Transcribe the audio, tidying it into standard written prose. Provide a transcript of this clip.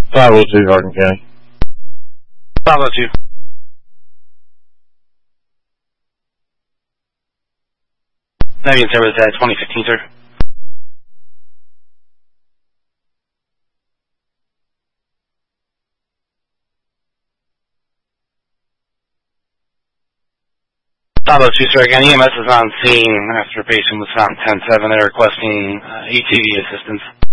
502 Hardin County. 502. Navy and service at 2015, sir. Sir, again, EMS is on scene after a patient was found 10-7. They're requesting ETV assistance.